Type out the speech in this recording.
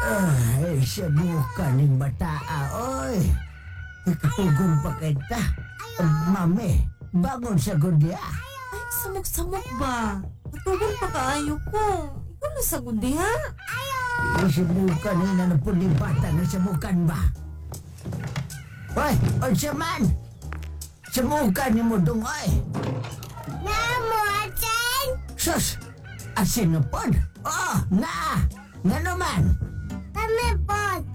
Ay, sabukan ng bataa, oy. Ikatugon pa kita. Mami, bangon sa gudya. Ay, samok-samok ba? Natugon pa kaayo ko. Ikaw na sa ha? Sabukan na na po ni bata na sabukan ba? Oy, onsa man. Sabukan ni mo dong, oy. Namo, Achen! Sus, asin na pod. Oh, na. Nga naman. Kami po,